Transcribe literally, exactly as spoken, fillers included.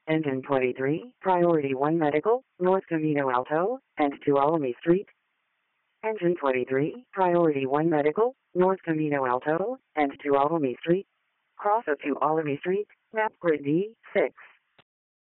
Engine twenty-three, Priority one Medical, North Camino Alto, and to Alamy Street. Engine twenty-three, Priority one Medical, North Camino Alto, and to Alamy Street. Cross to Alamy Street, map grid D, six.